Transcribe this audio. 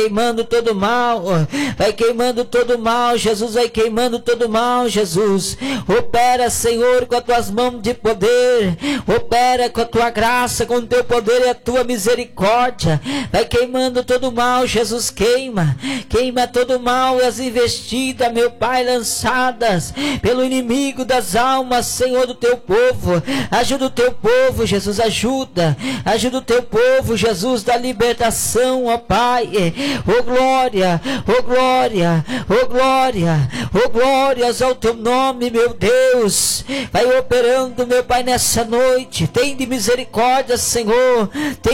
queimando todo mal, vai queimando todo mal, Jesus, vai queimando todo mal, Jesus. Opera, Senhor, com as tuas mãos de poder, opera com a tua graça, com o teu poder e a tua misericórdia. Vai queimando todo mal, Jesus, queima todo mal e as investidas, meu Pai, lançadas pelo inimigo das almas, Senhor, do teu povo. Ajuda o teu povo, Jesus, ajuda o teu povo, Jesus, da libertação, ó Pai. Oh glória, oh glória, oh glória, oh glórias ao teu nome, meu Deus. Vai operando, meu Pai, nessa noite. Tem de misericórdia, Senhor.